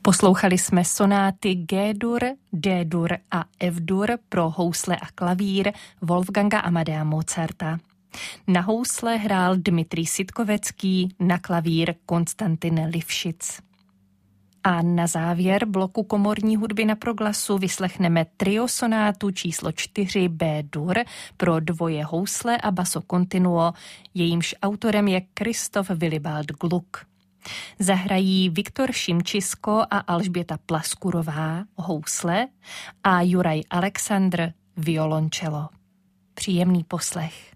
Poslouchali jsme sonáty G-dur, D-dur a F-dur pro housle a klavír Wolfganga Amadea Mozarta. Na housle hrál Dmitrij Sitkovecký, na klavír Konstantin Livšic. A na závěr bloku komorní hudby na proglasu vyslechneme trio sonátu číslo 4 B-dur pro dvoje housle a basso continuo, jejímž autorem je Christoph Willibald Gluck. Zahrají Viktor Šimčisko a Alžběta Plaskurová housle a Juraj Alexandr violoncello. Příjemný poslech.